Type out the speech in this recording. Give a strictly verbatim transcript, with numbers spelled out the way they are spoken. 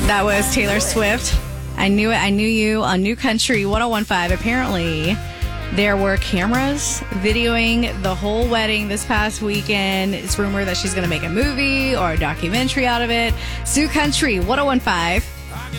That was Taylor Swift. I knew it. I knew you on New Country one oh one five. Apparently, there were cameras videoing the whole wedding this past weekend. It's rumored that she's going to make a movie or a documentary out of it. New Country one oh one five.